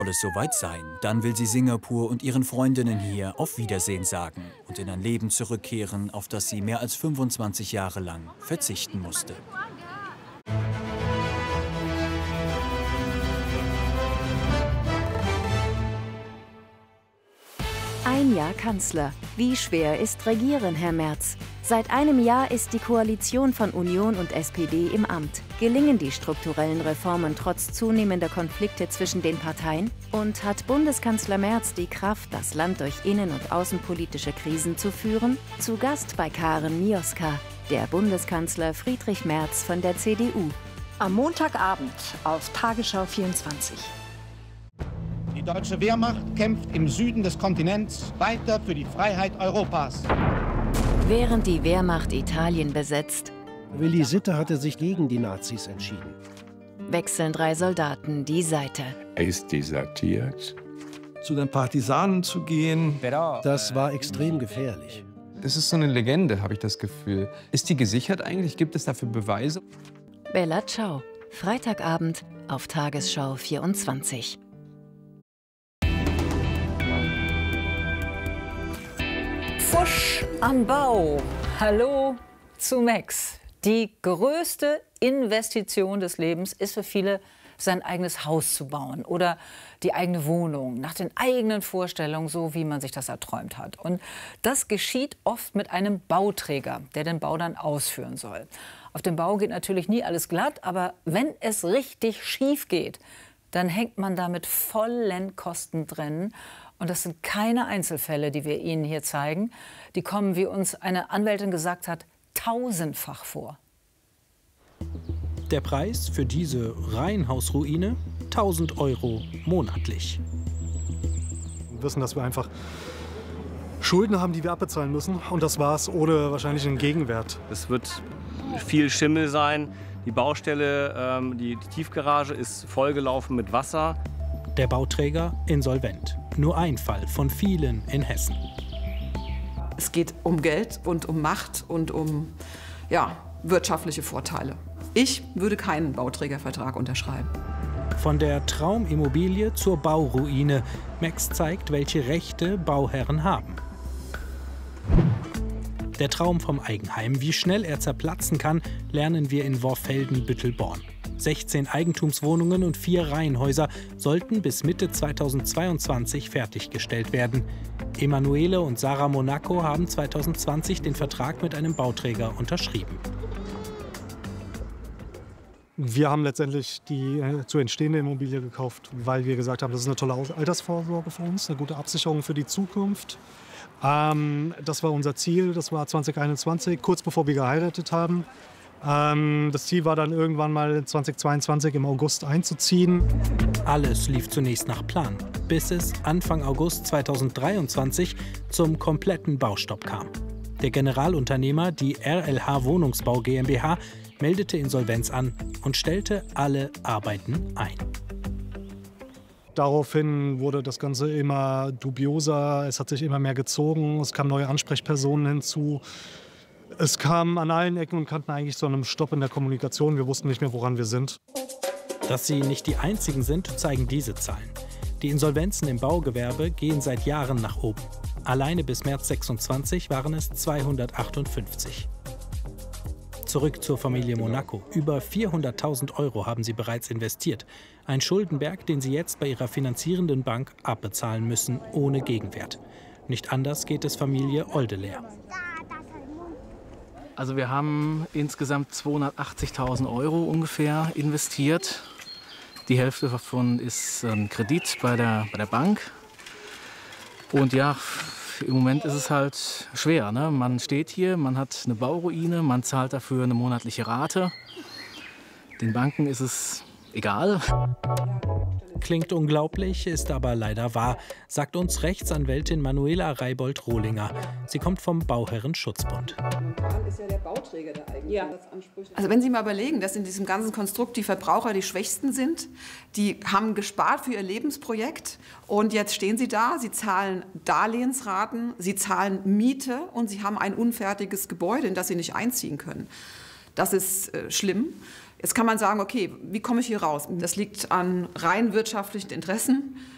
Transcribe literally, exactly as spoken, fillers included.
Soll es soweit sein, dann will sie Singapur und ihren Freundinnen hier auf Wiedersehen sagen und in ein Leben zurückkehren, auf das sie mehr als fünfundzwanzig Jahre lang verzichten musste. Ein Jahr Kanzler. Wie schwer ist Regieren, Herr Merz? Seit einem Jahr ist die Koalition von Union und S P D im Amt. Gelingen die strukturellen Reformen trotz zunehmender Konflikte zwischen den Parteien? Und hat Bundeskanzler Merz die Kraft, das Land durch innen- und außenpolitische Krisen zu führen? Zu Gast bei Karen Mioska, der Bundeskanzler Friedrich Merz von der C D U. Am Montagabend auf Tagesschau vierundzwanzig. Die deutsche Wehrmacht kämpft im Süden des Kontinents weiter für die Freiheit Europas. Während die Wehrmacht Italien besetzt, Willi Sitte hatte sich gegen die Nazis entschieden. wechseln drei Soldaten die Seite. Er ist desertiert. Zu den Partisanen zu gehen. Das war extrem gefährlich. Es ist so eine Legende, habe ich das Gefühl. Ist die gesichert eigentlich? Gibt es dafür Beweise? Bella Ciao, Freitagabend auf Tagesschau vierundzwanzig. Pfusch am Bau. Hallo zu Max. Die größte Investition des Lebens ist für viele, sein eigenes Haus zu bauen oder die eigene Wohnung nach den eigenen Vorstellungen, so wie man sich das erträumt hat. Und das geschieht oft mit einem Bauträger, der den Bau dann ausführen soll. Auf dem Bau geht natürlich nie alles glatt, aber wenn es richtig schief geht, dann hängt man da mit vollen Kosten drin. Und das sind keine Einzelfälle, die wir Ihnen hier zeigen. Die kommen, wie uns eine Anwältin gesagt hat, tausendfach vor. Der Preis für diese Reihenhausruine? tausend Euro monatlich. Wir wissen, dass wir einfach Schulden haben, die wir abbezahlen müssen. Und das war's, ohne wahrscheinlich einen Gegenwert. Es wird viel Schimmel sein. Die Baustelle, ähm, die, die Tiefgarage ist vollgelaufen mit Wasser. Der Bauträger insolvent. Nur ein Fall von vielen in Hessen. Es geht um Geld und um Macht und um ja, wirtschaftliche Vorteile. Ich würde keinen Bauträgervertrag unterschreiben. Von der Traumimmobilie zur Bauruine. Max zeigt, welche Rechte Bauherren haben. Der Traum vom Eigenheim, wie schnell er zerplatzen kann, lernen wir in Worfelden-Büttelborn. sechzehn Eigentumswohnungen und vier Reihenhäuser sollten bis Mitte zweitausendzweiundzwanzig fertiggestellt werden. Emanuele und Sarah Monaco haben zweitausendzwanzig den Vertrag mit einem Bauträger unterschrieben. Wir haben letztendlich die äh, zu entstehende Immobilie gekauft, weil wir gesagt haben, das ist eine tolle Altersvorsorge für uns, eine gute Absicherung für die Zukunft. Ähm, das war unser Ziel, das war zwanzig einundzwanzig, kurz bevor wir geheiratet haben. Ähm, das Ziel war dann irgendwann mal zweitausendzweiundzwanzig im August einzuziehen. Alles lief zunächst nach Plan, bis es Anfang August zweitausenddreiundzwanzig zum kompletten Baustopp kam. Der Generalunternehmer, die R L H Wohnungsbau GmbH, meldete Insolvenz an und stellte alle Arbeiten ein. Daraufhin wurde das Ganze immer dubioser, es hat sich immer mehr gezogen, es kamen neue Ansprechpersonen hinzu. Es kam an allen Ecken und Kanten eigentlich zu einem Stopp in der Kommunikation. Wir wussten nicht mehr, woran wir sind. Dass sie nicht die einzigen sind, zeigen diese Zahlen. Die Insolvenzen im Baugewerbe gehen seit Jahren nach oben. Alleine bis März sechsundzwanzig waren es zweihundertachtundfünfzig. Zurück zur Familie Monaco. Über vierhunderttausend Euro haben sie bereits investiert. Ein Schuldenberg, den sie jetzt bei ihrer finanzierenden Bank abbezahlen müssen, ohne Gegenwert. Nicht anders geht es Familie Oldelehr. Also wir haben insgesamt zweihundertachtzigtausend Euro ungefähr investiert. Die Hälfte davon ist ein Kredit bei der, bei der Bank. Und ja, im Moment ist es halt schwer, ne? Man steht hier, man hat eine Bauruine, man zahlt dafür eine monatliche Rate. Den Banken ist es egal. Klingt unglaublich, ist aber leider wahr, sagt uns Rechtsanwältin Manuela Reibold-Rohlinger. Sie kommt vom Bauherrenschutzbund. Ist ja der Bauträger der eigenen Ansprüche. Also wenn Sie mal überlegen, dass in diesem ganzen Konstrukt die Verbraucher die Schwächsten sind, die haben gespart für ihr Lebensprojekt und jetzt stehen sie da, sie zahlen Darlehensraten, sie zahlen Miete und sie haben ein unfertiges Gebäude, in das sie nicht einziehen können. Das ist äh, schlimm. Jetzt kann man sagen, okay, wie komme ich hier raus? Das liegt an rein wirtschaftlichen Interessen.